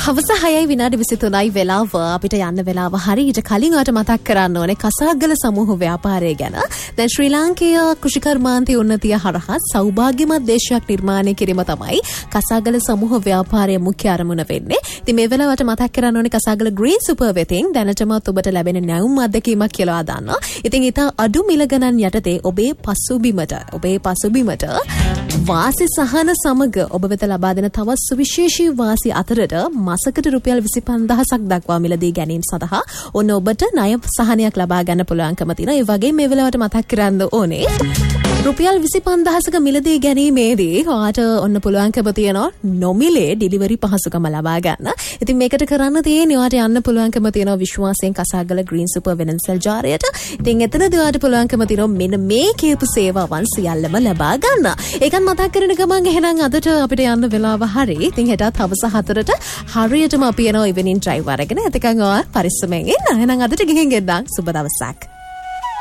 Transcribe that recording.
හවස 6යි විනාඩි 23යි වෙලාව අපිට යන්න වෙලාව හරි ඊට කලින් ඔයාලට මතක් කරන්න ඕනේ කසාගල සමූහ ව්‍යාපාරය ගැන. දැන් ශ්‍රී ලාංකේය කෘෂිකර්මාන්තය උන්නතිය හරහා සෞභාග්‍යමත් දේශයක් නිර්මාණය කිරීම තමයි කසාගල සමූහ ව්‍යාපාරයේ මුඛ්‍ය අරමුණ වෙන්නේ. ඉතින් මේ වෙලාවට මතක් කරන්න ඕනේ කසාගල ග්‍රීන් සුපර් වෙතින් දැනටමත් ඔබට ලැබෙන නැවුම් අත්දැකීමක් කියලා දාන්න. ඉතින් ඊට අඩු මිල ගණන් යටතේ ඔබේ පසුබිමට වාසි සහන සමග ඔබ වෙත ලබා දෙන තවත් සුවිශේෂී වාසි අතරට මාසකට රුපියල් 25000ක් දක්වා මිලදී ගැනීම සඳහා ඔන්න ඔබට ණය සහනයක් ලබා ගන්න පුළුවන්කම තියෙනවා. ඒ වගේම මේ වෙලාවට මතක් කරන්න ඕනේ රුපියල් 25000ක මිලදී ගැනීමේදී ඔයාට ඔන්න පුළුවන්කම තියෙනවා නොමිලේ ඩිලිවරි පහසුකම ලබා ගන්න. ඉතින් මේකට කරන්න තියෙන්නේ ඔයාට යන්න පුළුවන්කම තියෙනවා විශ්වාසයෙන් කසාගල ග්‍රීන් සුපර් වෙනන්සල් ජාරයට. ඉතින් එතනදී ඔයාට පුළුවන්කම තියෙනවා මෙන්න මේ කියපු සේවාවන් සියල්ලම ලබා ගන්න. ඒකත් මතක් කරගෙන ගමන් එහෙනම් අදට අපිට යන්න වෙලාව හරි. ඉතින් හෙටත් හවස 4ට හරියටම අපි යනවා ඉවෙනින් ඩ්‍රයිව් අරගෙන. එතකන් ඔයා පරිස්සමෙන් ඉන්න. එහෙනම් අදට ගිහින් ගෙද්දාන් සුබ දවසක්.